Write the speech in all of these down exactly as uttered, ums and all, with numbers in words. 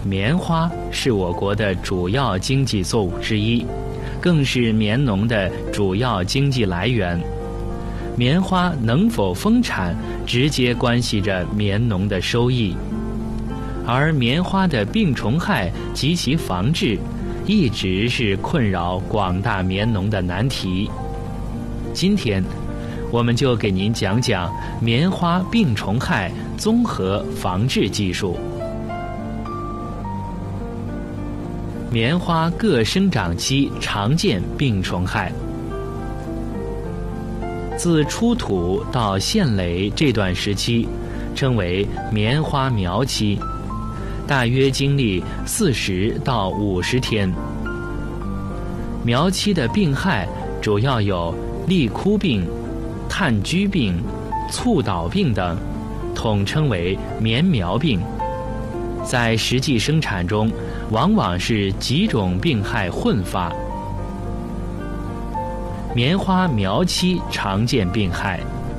棉花是我国的主要经济作物之一，更是棉农的主要经济来源。棉花能否丰产，直接关系着棉农的收益。而棉花的病虫害及其防治，一直是困扰广大棉农的难题。今天，我们就给您讲讲棉花病虫害综合防治技术。棉花各生长期常见病虫害。自出土到现垒这段时期，称为棉花苗期，大约经历四十到五十天。苗期的病害主要有立枯病、炭疽病、促倒病等，统称为棉苗病。在实际生产中，往往是几种病害混发。棉花苗期常见病害：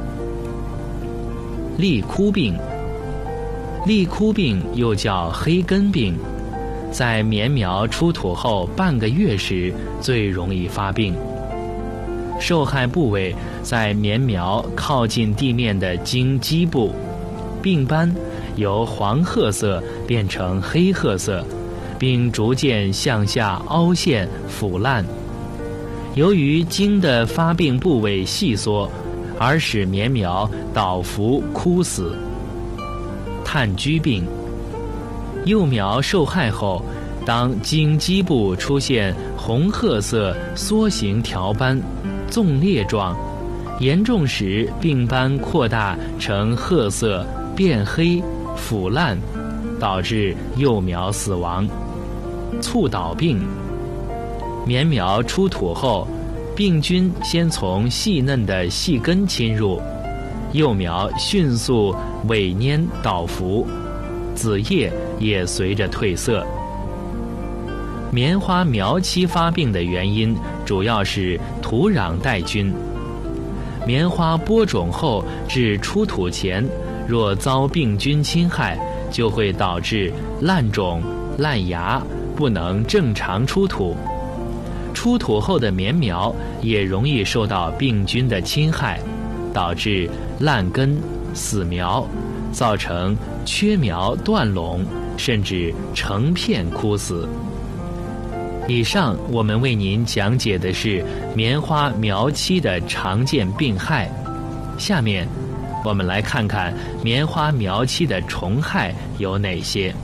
立枯病。立枯病又叫黑根病，在棉苗出土后半个月时最容易发病。受害部位在棉苗靠近地面的茎基部，病斑由黄褐色变成黑褐色，并逐渐向下凹陷腐烂。由于茎的发病部位细缩，而使棉苗倒伏枯死。炭疽病。幼苗受害后，当茎基部出现红褐色梭形条斑，纵裂状，严重时病斑扩大成褐色变黑腐烂，导致幼苗死亡。促倒病。棉苗出土后，病菌先从细嫩的细根侵入，幼苗迅速萎蔫倒伏，子叶也随着褪色。棉花苗期发病的原因主要是土壤带菌。棉花播种后至出土前，若遭病菌侵害，就会导致烂种、烂芽，不能正常出土。出土后的棉苗也容易受到病菌的侵害，导致烂根、死苗，造成缺苗断垄，甚至成片枯死。以上我们为您讲解的是棉花苗期的常见病害。下面我们来看看棉花苗期的虫害有哪些。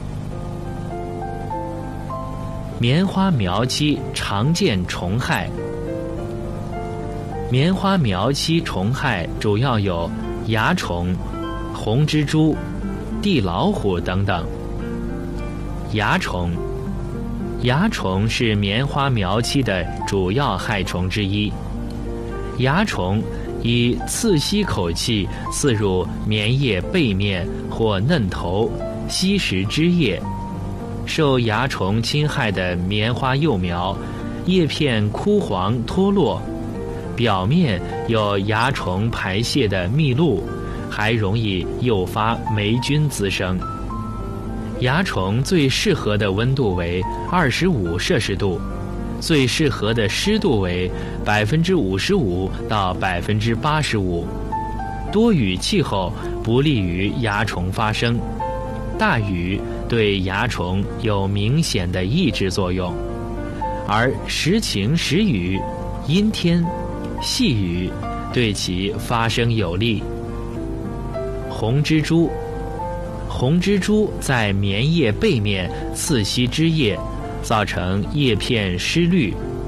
棉花苗期常见虫害。棉花苗期虫害主要有蚜虫、红蜘蛛、地老虎等等。蚜虫。蚜虫是棉花苗期的主要害虫之一。蚜虫以刺吸口气刺入棉叶背面或嫩头，吸食汁液。受蚜虫侵害的棉花幼苗，叶片枯黄脱落，表面有蚜虫排泄的密露，还容易诱发霉菌滋生。蚜虫最适合的温度为二十五摄氏度，最适合的湿度为百分之五十五到百分之八十五。多雨气候不利于蚜虫发生，大雨对蚜虫有明显的抑制作用，而时晴时雨、阴天、细雨对其发生有利。红蜘蛛。红蜘蛛在棉叶背面刺吸汁液，造成叶片湿绿，